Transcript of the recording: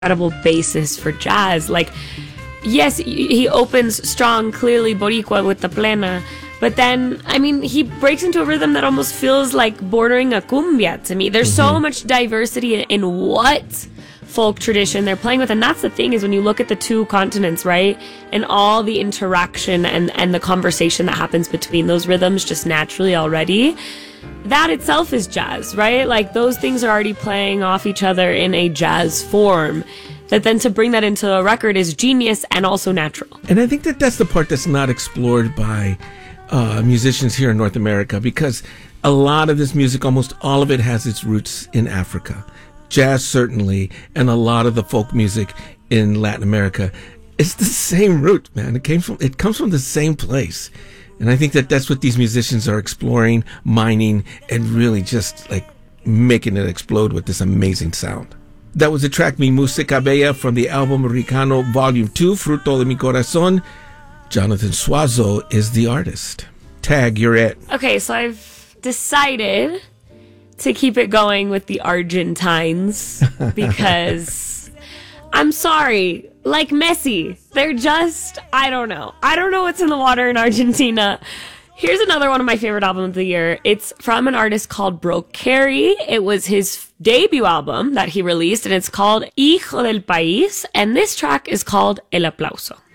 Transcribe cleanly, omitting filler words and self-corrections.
incredible basis for jazz. Like, yes, he opens strong, clearly Boricua with the plena, but then, I mean, he breaks into a rhythm that almost feels like bordering a cumbia to me. There's so much diversity in what folk tradition they're playing with, and that's the thing, is when you look at the two continents, right, and all the interaction and the conversation that happens between those rhythms just naturally already, that itself is jazz, right? Like, those things are already playing off each other in a jazz form, that then to bring that into a record is genius and also natural. And I think that that's the part that's not explored by musicians here in North America, because a lot of this music, almost all of it, has its roots in Africa. Jazz certainly, and a lot of the folk music in Latin America, it's the same root, man. It comes from the same place. And I think that that's what these musicians are exploring, mining, and really just like making it explode with this amazing sound. That was the track Mi Música Bella from the album Ricano Volume 2, Fruto de mi Corazón. Jonathan Suazo is the artist. Tag, you're it. Okay, so I've decided to keep it going with the Argentines because I'm sorry, like Messi, they're just, I don't know what's in the water in Argentina. Here's another one of my favorite albums of the year. It's from an artist called Brok Carey. It was his debut album that he released, and it's called Hijo del País, and this track is called El Aplauso.